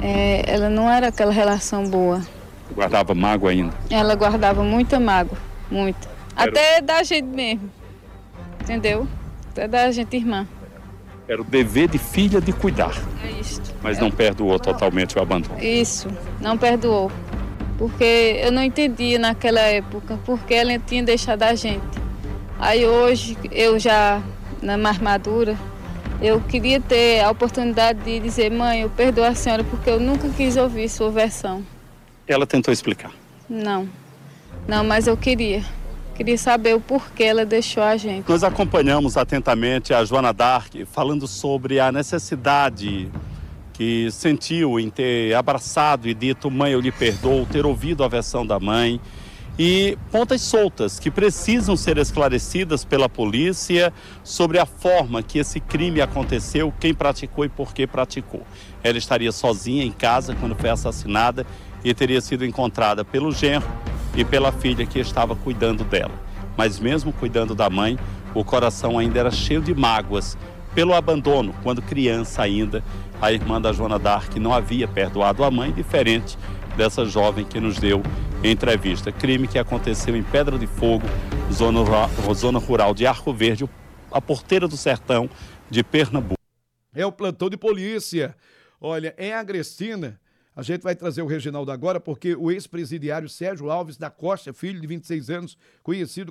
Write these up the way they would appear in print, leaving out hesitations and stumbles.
Ela não era aquela relação boa. Guardava mágoa ainda? Ela guardava muita mágoa, muita. Até da gente mesmo, entendeu? Até da gente irmã. Era o dever de filha de cuidar. É isso. Mas não perdoou totalmente o abandono. Isso, não perdoou. Porque eu não entendia naquela época porque ela tinha deixado a gente. Aí hoje, eu já na mais madura, eu queria ter a oportunidade de dizer: mãe, eu perdoo a senhora porque eu nunca quis ouvir sua versão. Ela tentou explicar? Não, mas eu queria saber o porquê ela deixou a gente. Nós acompanhamos atentamente a Joana Dark falando sobre a necessidade que sentiu em ter abraçado e dito: mãe, eu lhe perdoo, ter ouvido a versão da mãe, e pontas soltas que precisam ser esclarecidas pela polícia sobre a forma que esse crime aconteceu, quem praticou e por que praticou. Ela estaria sozinha em casa quando foi assassinada e teria sido encontrada pelo genro e pela filha que estava cuidando dela. Mas mesmo cuidando da mãe, o coração ainda era cheio de mágoas pelo abandono, quando criança ainda. A irmã da Joana Dark não havia perdoado a mãe, diferente dessa jovem que nos deu entrevista. Crime que aconteceu em Pedra de Fogo, zona rural de Arco Verde, a Porteira do Sertão de Pernambuco. É o plantão de polícia. Olha, em Agrestina, a gente vai trazer o Reginaldo agora, porque o ex-presidiário Sérgio Alves da Costa, filho de 26 anos, conhecido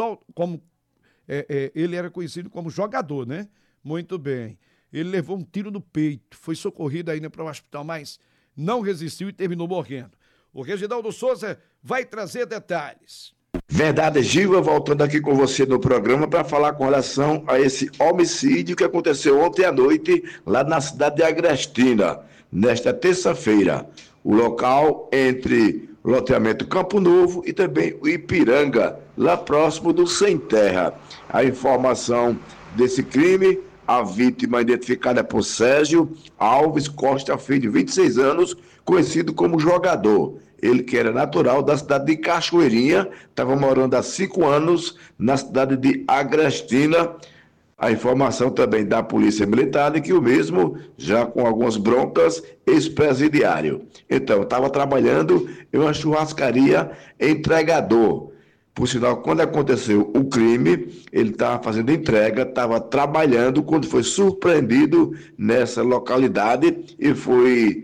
ele era conhecido como jogador, né? Muito bem. Ele levou um tiro no peito, foi socorrido ainda para o hospital, mas não resistiu e terminou morrendo. O Reginaldo Souza vai trazer detalhes. Verdade, Giva, voltando aqui com você no programa para falar com relação a esse homicídio que aconteceu ontem à noite lá na cidade de Agrestina, nesta terça-feira. O local entre o loteamento Campo Novo e também o Ipiranga, lá próximo do Sem Terra. A informação desse crime: a vítima identificada por Sérgio Alves Costa Filho, 26 anos, conhecido como jogador. Ele que era natural da cidade de Cachoeirinha, estava morando há 5 anos na cidade de Agrestina. A informação também da Polícia Militar de que o mesmo, já com algumas broncas, ex-presidiário. Então, estava trabalhando em uma churrascaria entregador. Por sinal, quando aconteceu o crime, ele estava fazendo entrega, estava trabalhando, quando foi surpreendido nessa localidade e foi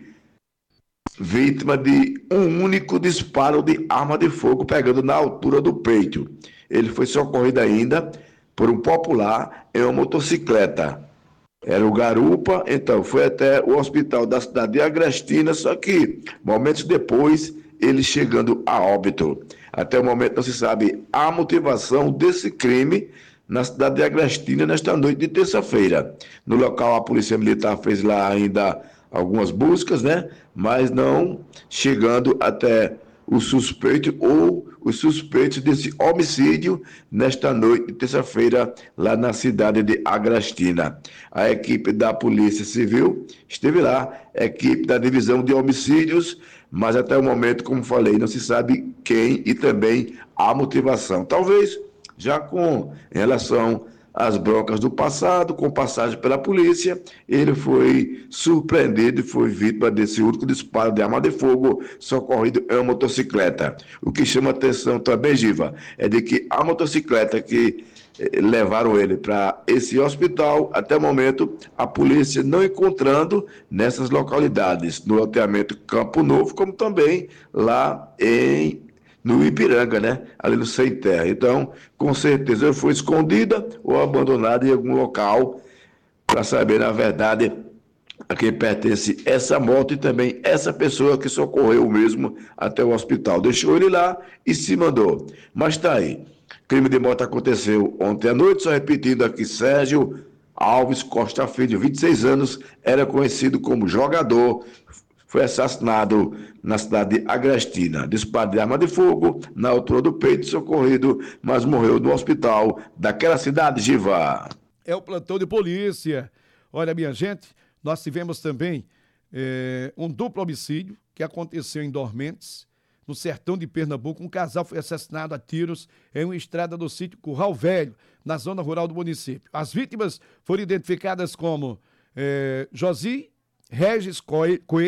vítima de um único disparo de arma de fogo, pegando na altura do peito. Ele foi socorrido ainda por um popular em uma motocicleta. Era o Garupa, então foi até o hospital da cidade de Agrestina, só que momentos depois, ele chegando a óbito. Até o momento não se sabe a motivação desse crime na cidade de Agrestina nesta noite de terça-feira. No local, a Polícia Militar fez lá ainda algumas buscas, né? Mas não chegando até o suspeito ou os suspeitos desse homicídio nesta noite de terça-feira lá na cidade de Agrestina. A equipe da Polícia Civil esteve lá, equipe da Divisão de Homicídios, mas até o momento, como falei, não se sabe quem e também a motivação. Talvez já em relação às broncas do passado, com passagem pela polícia, ele foi surpreendido e foi vítima desse único disparo de arma de fogo socorrido em uma motocicleta. O que chama atenção também, Giva, é de que a motocicleta que levaram ele para esse hospital, até o momento, a polícia não encontrando nessas localidades, no loteamento Campo Novo, como também lá no Ipiranga, né? Ali no Sem Terra. Então, com certeza, foi escondida ou abandonada em algum local, para saber, na verdade, a quem pertence essa moto e também essa pessoa que socorreu mesmo até o hospital. Deixou ele lá e se mandou. Mas tá aí. Crime de moto aconteceu ontem à noite, só repetindo aqui: Sérgio Alves Costa Filho, 26 anos, era conhecido como jogador, foi assassinado na cidade de Agrestina. Disparo de arma de fogo na altura do peito, socorrido, mas morreu no hospital daquela cidade, Giva. É o plantão de polícia. Olha, minha gente, nós tivemos também um duplo homicídio que aconteceu em Dormentes, no sertão de Pernambuco. Um casal foi assassinado a tiros em uma estrada do sítio Curral Velho, na zona rural do município. As vítimas foram identificadas como Josi Regis Coelho